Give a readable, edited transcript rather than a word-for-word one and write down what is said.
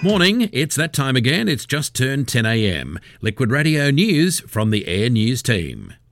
Morning, it's that time again. It's just turned 10 a.m. Liquid Radio News from the Air News team.